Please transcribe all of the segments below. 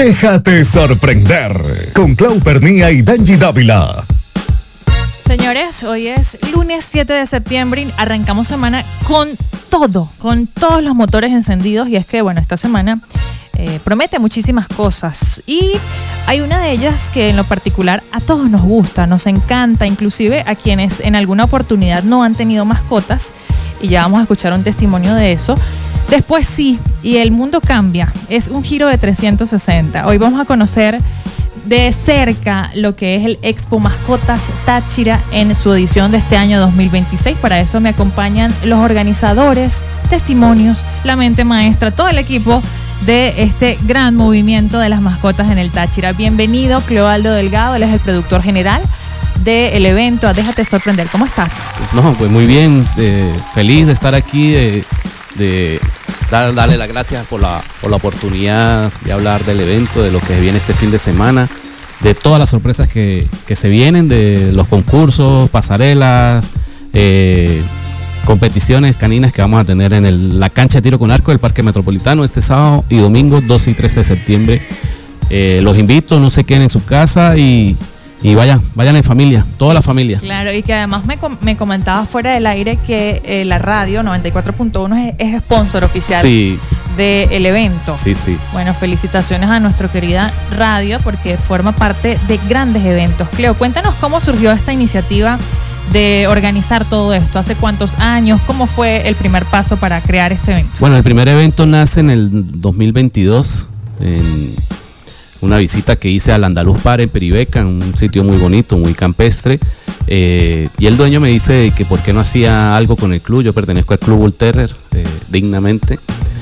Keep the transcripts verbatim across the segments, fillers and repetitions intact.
Déjate sorprender con Clau Pernía y Dangy Dávila. Señores, hoy es lunes siete de septiembre y arrancamos semana con todo, con todos los motores encendidos. Y es que, bueno, esta semana eh, promete muchísimas cosas. Y hay una de ellas que en lo particular a todos nos gusta, nos encanta, inclusive a quienes en alguna oportunidad no han tenido mascotas. Y ya vamos a escuchar un testimonio de eso. Después sí, y el mundo cambia. Es un giro de trescientos sesenta. Hoy vamos a conocer de cerca lo que es el Expo Mascotas Táchira en su edición de este año dos mil veintiséis. Para eso me acompañan los organizadores, testimonios, la mente maestra, todo el equipo de este gran movimiento de las mascotas en el Táchira. Bienvenido, Cleobaldo Delgado, él es el productor general del evento. Déjate sorprender, ¿cómo estás? No, pues muy bien, eh, feliz de estar aquí, de, de dar, darle las gracias por la, por la oportunidad de hablar del evento, de lo que viene este fin de semana, de todas las sorpresas que, que se vienen, de los concursos, pasarelas, eh, competiciones caninas que vamos a tener en el, la cancha de tiro con arco del Parque Metropolitano este sábado y domingo doce y trece de septiembre. Eh, los invito, no se queden en su casa y... Y vayan, vayan en familia, toda la familia. Claro, y que además me, com- me comentabas fuera del aire que eh, la radio noventa y cuatro punto uno es, es sponsor oficial sí. del evento. Sí, sí. Bueno, felicitaciones a nuestra querida radio porque forma parte de grandes eventos. Cleo, cuéntanos cómo surgió esta iniciativa de organizar todo esto. ¿Hace cuántos años? ¿Cómo fue el primer paso para crear este evento? Bueno, el primer evento nace en el dos mil veintidós, en una visita que hice al Andaluz Par en Peribeca, un sitio muy bonito, muy campestre, eh, y el dueño me dice que por qué no hacía algo con el club. Yo pertenezco al Club Bull Terrier, eh, dignamente,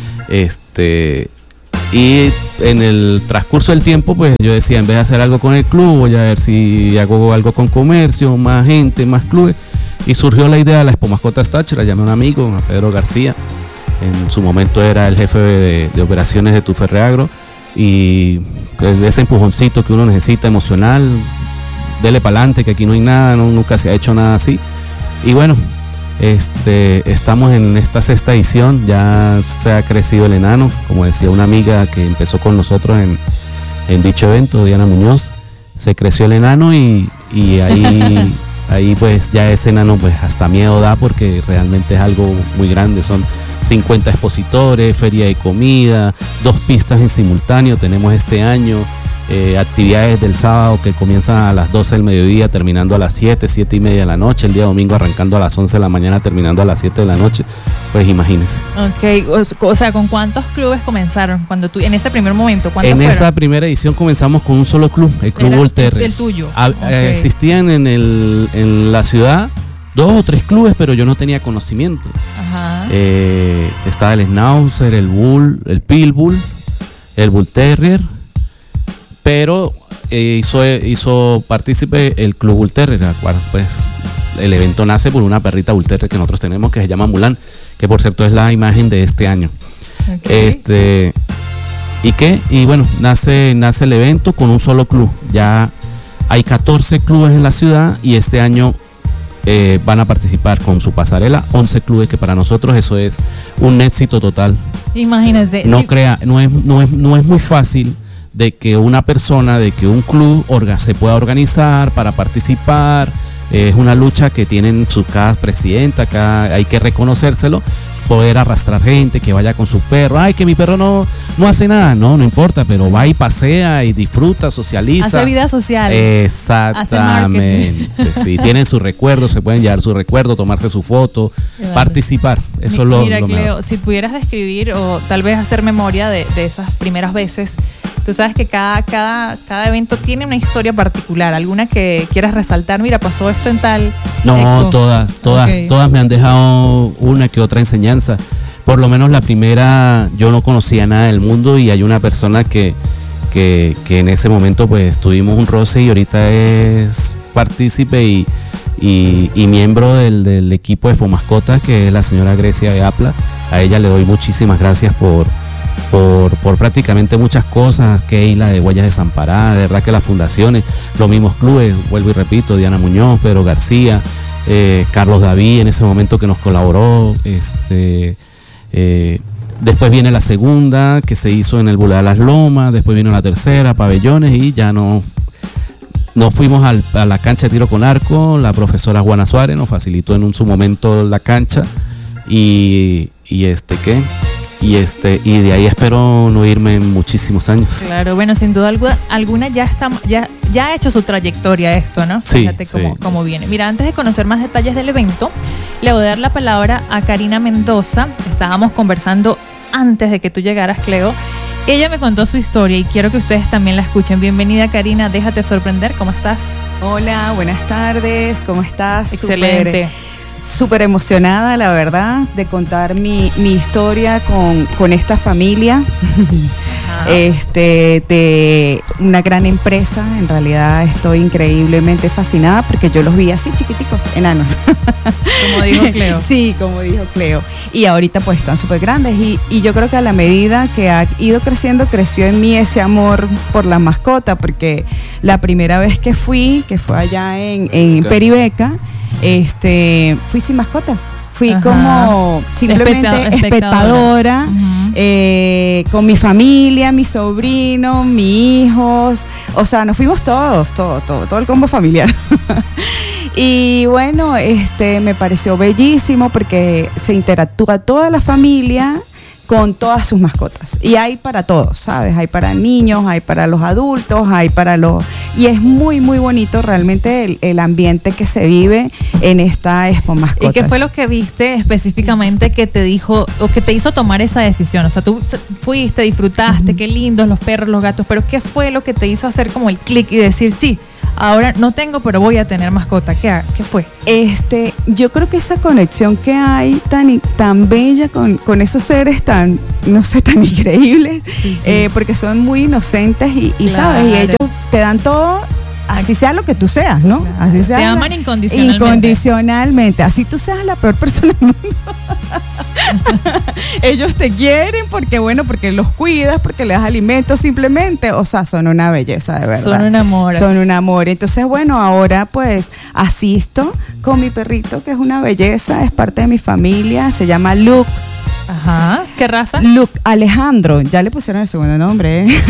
este, y en el transcurso del tiempo, pues yo decía, en vez de hacer algo con el club, voy a ver si hago algo con comercio, más gente, más clubes, y surgió la idea de la Expo Mascotas Táchira. Llamé a un amigo, a Pedro García, en su momento era el jefe de, de operaciones de Tuferreagro, y ese empujoncito que uno necesita emocional, dele para adelante, que aquí no hay nada, no, nunca se ha hecho nada así. Y bueno, este, estamos en esta sexta edición, ya se ha crecido el enano, como decía una amiga que empezó con nosotros en, en dicho evento, Diana Muñoz, se creció el enano y, y ahí, ahí pues ya ese enano pues hasta miedo da porque realmente es algo muy grande. Son cincuenta expositores, feria de comida, dos pistas en simultáneo tenemos este año, eh, actividades del sábado que comienzan a las doce del mediodía, terminando a las siete, siete y media de la noche, el día domingo arrancando a las once de la mañana, terminando a las siete de la noche, pues imagínense. Ok, o, o sea, ¿con cuántos clubes comenzaron cuando tú, en ese primer momento? ¿Cuántos En fueron? esa primera edición comenzamos con un solo club, el Club Bull Terrier. El tuyo. A, okay. eh, existían en, el, en la ciudad dos o tres clubes, pero yo no tenía conocimiento. Ajá. Eh, estaba el Schnauzer, el Bull, el Pitbull, el Bull Terrier, pero eh, hizo, hizo partícipe el Club Bull Terrier, al cual pues el evento nace por una perrita Bull Terrier que nosotros tenemos que se llama Mulan, que por cierto es la imagen de este año. Okay. Este, ¿y qué? Y bueno, nace, nace el evento con un solo club. Ya hay catorce clubes en la ciudad y este año Eh, van a participar con su pasarela once clubes, que para nosotros eso es un éxito total. Imagínate. No sí. crea, no es, no es, no es muy fácil de que una persona, de que un club orga, se pueda organizar para participar. Eh, es una lucha que tienen su cada presidenta, cada, hay que reconocérselo, poder arrastrar gente que vaya con su perro. Ay, que mi perro no, no hace nada. No, no importa, pero va y pasea y disfruta, socializa. Hace vida social. Exactamente. Sí, tienen sus recuerdos, se pueden llevar su recuerdo, tomarse su foto, claro. Participar. Eso Mi, es lo, mira, lo Cleo, mejor. Si pudieras describir o tal vez hacer memoria de, de esas primeras veces, tú sabes que cada, cada, cada evento tiene una historia particular, alguna que quieras resaltar. Mira, pasó esto en tal No, expo. todas, todas, okay. todas me han dejado una que otra enseñanza. Por lo menos la primera, yo no conocía nada del mundo y hay una persona que, que, que en ese momento pues tuvimos un roce y ahorita es partícipe y, y, y miembro del, del equipo de Fomascotas, que es la señora Grecia de Apla. A ella le doy muchísimas gracias por Por, por prácticamente muchas cosas, Keila de Huellas Desamparadas, de verdad que las fundaciones, los mismos clubes, vuelvo y repito, Diana Muñoz, Pedro García, eh, Carlos David en ese momento que nos colaboró, este, eh, Después viene la segunda, que se hizo en el Boulevard Las Lomas. Después vino la tercera, Pabellones, y ya no... Nos fuimos al, a la cancha de tiro con arco. La profesora Juana Suárez nos facilitó en un, su momento la cancha. Y, y este, ¿qué? Y este y de ahí espero no irme en muchísimos años. Claro, bueno, sin duda alguna, alguna ya está ya ya ha hecho su trayectoria esto, ¿no? Sí, Fíjate sí. cómo, cómo viene. Mira, antes de conocer más detalles del evento, le voy a dar la palabra a Karina Mendoza. Estábamos conversando antes de que tú llegaras, Cleo. Ella me contó su historia y quiero que ustedes también la escuchen. Bienvenida, Karina, déjate sorprender. ¿Cómo estás? Hola, buenas tardes, ¿cómo estás? Excelente. Súper, súper emocionada, la verdad, de contar mi, mi historia con, con esta familia. Ajá. Este, de una gran empresa. En realidad estoy increíblemente fascinada porque yo los vi así chiquiticos, enanos. Como dijo Cleo. Sí, como dijo Cleo. Y ahorita pues están súper grandes y, y yo creo que a la medida que ha ido creciendo, creció en mí ese amor por la mascota, porque la primera vez que fui, que fue allá en, en Peribeca, este, fui sin mascota. Fui Ajá. como simplemente Especta- espectadora, uh-huh. eh, con mi familia, mi sobrino, mis hijos, o sea, nos fuimos todos, todo, todo, todo el combo familiar. Y bueno, este, me pareció bellísimo porque se interactúa toda la familia con todas sus mascotas. Y hay para todos, ¿sabes? Hay para niños, hay para los adultos, hay para los... Y es muy, muy bonito realmente el, el ambiente que se vive en esta Expo Mascotas. ¿Y qué fue lo que viste específicamente que te dijo o que te hizo tomar esa decisión? O sea, tú fuiste, disfrutaste, uh-huh. qué lindos los perros, los gatos, pero ¿qué fue lo que te hizo hacer como el clic y decir, sí, ahora no tengo, pero voy a tener mascota? ¿Qué, qué fue? Este, yo creo que esa conexión que hay tan, tan bella con, con esos seres tan, no sé, tan increíbles, sí, sí. Eh, porque son muy inocentes y, y claro. ¿sabes? Y ellos te dan todo, así sea lo que tú seas, ¿no? Claro. Así sea. Te aman incondicionalmente. Incondicionalmente. Así tú seas la peor persona del mundo. Ellos te quieren porque, bueno, porque los cuidas, porque les das alimentos simplemente. O sea, son una belleza, de verdad. Son un amor. Son un amor. Entonces, bueno, ahora pues asisto con mi perrito, que es una belleza, es parte de mi familia, se llama Luke. Ajá. ¿Qué raza? Luke Alejandro, ya le pusieron el segundo nombre. ¿eh?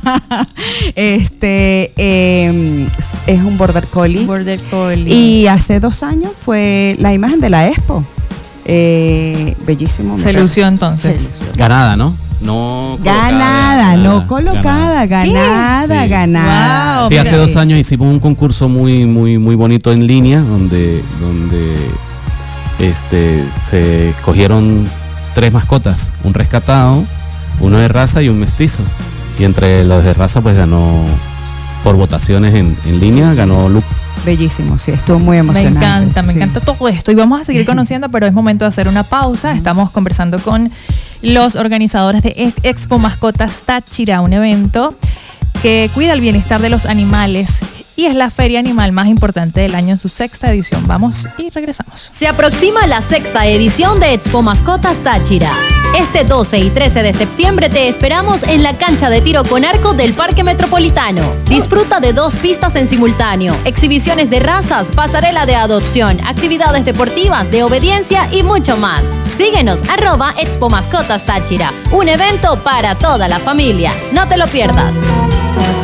este eh, es un Border Collie. Border Collie. Y hace dos años fue la imagen de la Expo. Eh, bellísimo. Se lució entonces. Se lució. Ganada, ¿no? No colocada. Ganada, no colocada, ganada, ganada. ganada. Wow, sí, hace dos años hicimos un concurso muy, muy, muy bonito en línea, donde, donde este, se escogieron tres mascotas, un rescatado, uno de raza y un mestizo. Y entre los de raza pues ganó, por votaciones en, en línea, ganó Luke. Bellísimo, sí, estuvo muy emocionante. Me encanta, me sí. encanta todo esto y vamos a seguir conociendo, pero es momento de hacer una pausa. Estamos conversando con los organizadores de Expo Mascotas Táchira, un evento que cuida el bienestar de los animales y es la feria animal más importante del año en su sexta edición. Vamos y regresamos. Se aproxima la sexta edición de Expo Mascotas Táchira. Este doce y trece de septiembre te esperamos en la cancha de tiro con arco del Parque Metropolitano. Disfruta de dos pistas en simultáneo, exhibiciones de razas, pasarela de adopción, actividades deportivas, de obediencia y mucho más. Síguenos, arroba Expo Mascotas Táchira, un evento para toda la familia. No te lo pierdas.